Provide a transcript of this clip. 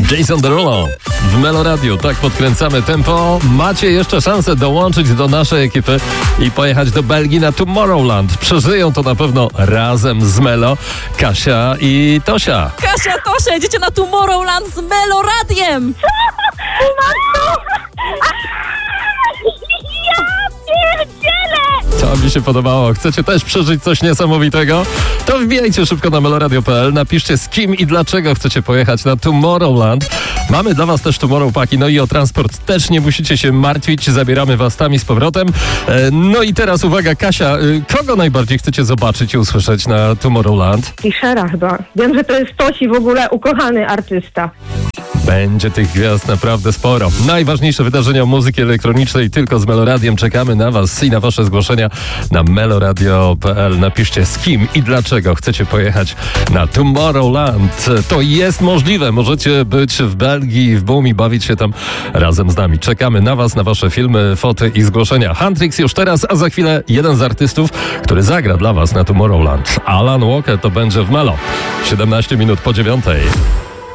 Jason Derulo w Meloradiu. Tak podkręcamy tempo. Macie jeszcze szansę dołączyć do naszej ekipy i pojechać do Belgii na Tomorrowland. Przeżyją to na pewno razem z Melo, Kasia i Tosia. Kasia, Tosia, jedziecie na Tomorrowland z Meloradiem! Co mi się podobało? Chcecie też przeżyć coś niesamowitego? To wbijajcie szybko na meloradio.pl, napiszcie z kim i dlaczego chcecie pojechać na Tomorrowland. Mamy dla was też Tomorrow Paki, no i o transport też nie musicie się martwić, zabieramy was tam i z powrotem. No i teraz uwaga, Kasia, kogo najbardziej chcecie zobaczyć i usłyszeć na Tomorrowland? Fischera chyba. Wiem, że to jest Tosi w ogóle ukochany artysta. Będzie tych gwiazd naprawdę sporo. Najważniejsze wydarzenia muzyki elektronicznej tylko z Meloradiem. Czekamy na was i na wasze zgłoszenia na meloradio.pl. Napiszcie z kim i dlaczego chcecie pojechać na Tomorrowland. To jest możliwe. Możecie być w Belgii, w Boom i bawić się tam razem z nami. Czekamy na was, na wasze filmy, foty i zgłoszenia. Handrix już teraz, a za chwilę jeden z artystów, który zagra dla was na Tomorrowland. Alan Walker to będzie w Melo. 17 minut po 9.